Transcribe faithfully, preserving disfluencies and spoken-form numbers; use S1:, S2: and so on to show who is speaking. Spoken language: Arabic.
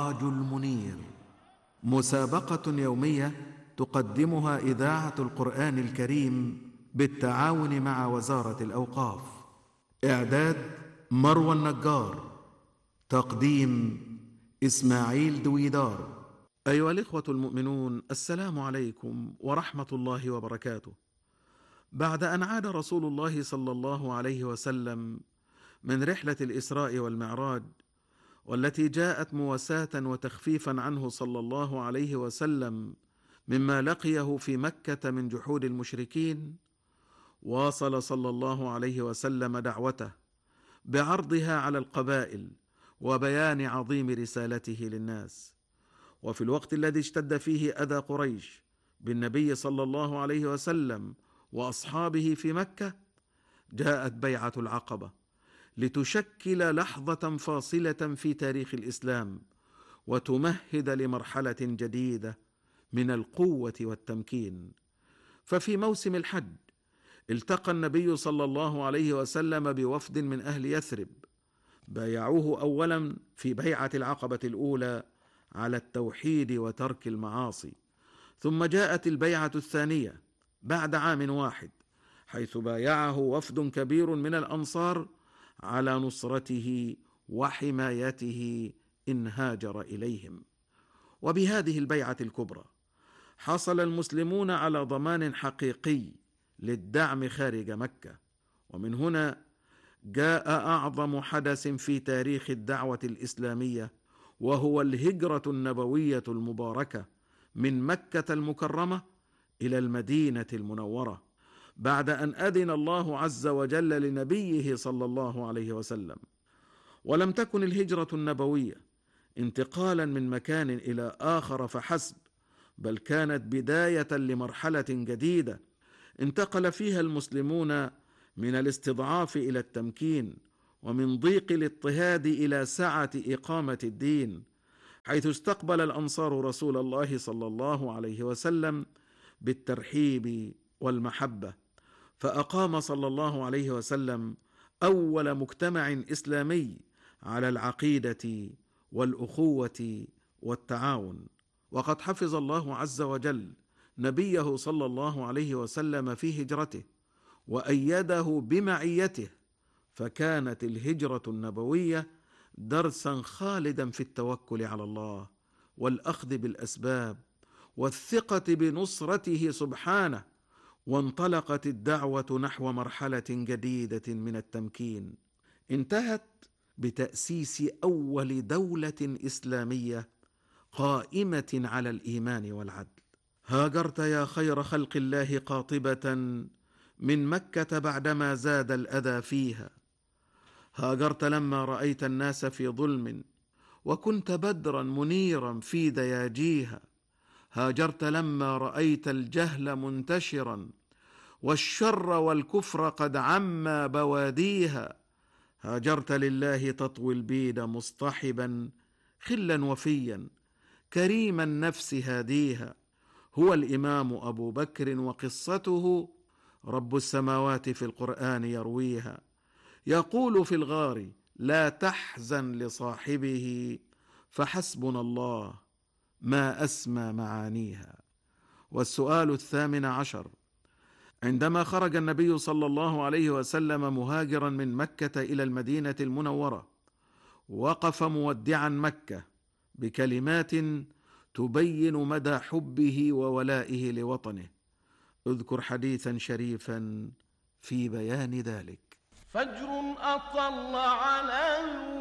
S1: السراج المنير، مسابقة يومية تقدمها إذاعة القرآن الكريم بالتعاون مع وزارة الأوقاف. إعداد مروى النجار، تقديم إسماعيل دويدار. أيها الإخوة المؤمنون، السلام عليكم ورحمة الله وبركاته. بعد أن عاد رسول الله صلى الله عليه وسلم من رحلة الإسراء والمعراج، والتي جاءت مواساة وتخفيفا عنه صلى الله عليه وسلم مما لقيه في مكة من جحود المشركين، واصل صلى الله عليه وسلم دعوته بعرضها على القبائل وبيان عظيم رسالته للناس. وفي الوقت الذي اشتد فيه أذى قريش بالنبي صلى الله عليه وسلم وأصحابه في مكة، جاءت بيعة العقبة لتشكل لحظة فاصلة في تاريخ الإسلام، وتمهد لمرحلة جديدة من القوة والتمكين. ففي موسم الحج التقى النبي صلى الله عليه وسلم بوفد من أهل يثرب، بايعوه أولا في بيعة العقبة الأولى على التوحيد وترك المعاصي، ثم جاءت البيعة الثانية بعد عام واحد، حيث بايعه وفد كبير من الأنصار على نصرته وحمايته إن هاجر إليهم. وبهذه البيعة الكبرى حصل المسلمون على ضمان حقيقي للدعم خارج مكة. ومن هنا جاء أعظم حدث في تاريخ الدعوة الإسلامية، وهو الهجرة النبوية المباركة من مكة المكرمة إلى المدينة المنورة، بعد أن أذن الله عز وجل لنبيه صلى الله عليه وسلم. ولم تكن الهجرة النبوية انتقالا من مكان إلى آخر فحسب، بل كانت بداية لمرحلة جديدة انتقل فيها المسلمون من الاستضعاف إلى التمكين، ومن ضيق الاضطهاد إلى سعة إقامة الدين، حيث استقبل الأنصار رسول الله صلى الله عليه وسلم بالترحيب والمحبة، فأقام صلى الله عليه وسلم أول مجتمع إسلامي على العقيدة والأخوة والتعاون. وقد حفظ الله عز وجل نبيه صلى الله عليه وسلم في هجرته وأيده بمعيته، فكانت الهجرة النبوية درسا خالدا في التوكل على الله والأخذ بالأسباب والثقة بنصرته سبحانه. وانطلقت الدعوة نحو مرحلة جديدة من التمكين، انتهت بتأسيس أول دولة إسلامية قائمة على الإيمان والعدل. هاجرت يا خير خلق الله قاطبة من مكة بعدما زاد الأذى فيها، هاجرت لما رأيت الناس في ظلم وكنت بدرا منيرا في دياجيها، هاجرت لما رأيت الجهل منتشرا والشر والكفر قد عما بواديها، هاجرت لله تطوي البيد مصطحبا خلا وفيا كريم النفس هاديها. هو الإمام أبو بكر وقصته رب السماوات في القرآن يرويها، يقول في الغار لا تحزن لصاحبه فحسبنا الله ما أسمى معانيها. والسؤال الثامن عشر: عندما خرج النبي صلى الله عليه وسلم مهاجرا من مكة إلى المدينة المنورة، وقف مودعا مكة بكلمات تبين مدى حبه وولائه لوطنه. اذكر حديثا شريفا في بيان ذلك.
S2: فجر أطل على